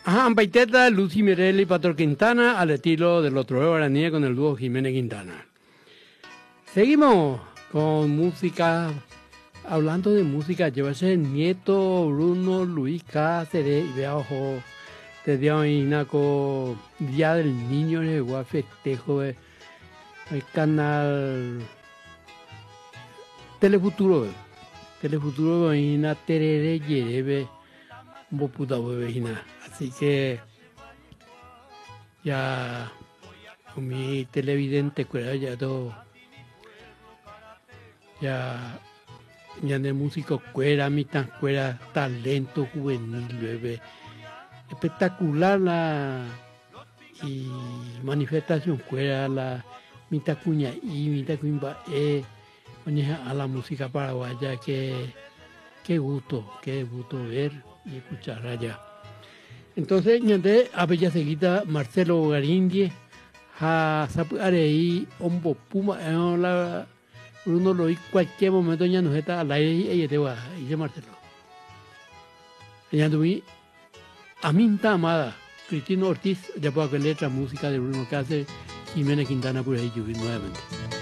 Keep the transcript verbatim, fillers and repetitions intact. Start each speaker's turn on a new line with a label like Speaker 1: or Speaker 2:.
Speaker 1: Ajá, Ampaiteta, Lucy Mirelli, Pastor Quintana, al estilo del otro Guaraní con el dúo Jiménez Quintana. Seguimos con música, hablando de música, llévese el nieto Bruno Luis Cáceres y viajo desde hoy Naco, Día del Niño, llegó a festejo el canal Telefuturo, Telefuturo, Ina Terere, Yerebe, Boputa, Bebejina. Así que ya con mi televidente, ya todo, ya, ya de músico cuera, mi tan cuera, talento juvenil, bebé. Espectacular la y manifestación cuera, la mitad cuña y mitad cuña eh, a la música paraguaya, que qué gusto, qué gusto ver y escuchar allá. Entonces, ñande a bella seguida Marcelo Garindie, a Sapuarei, Ombo Puma, la uno lo oí cualquier momento ya nos está al aire y te va, dice Marcelo. Ya tuve a Minta Amada, Cristino Ortiz, ya puedo que letra música de Bruno Cáceres, Jiménez Quintana por ahí, nuevamente.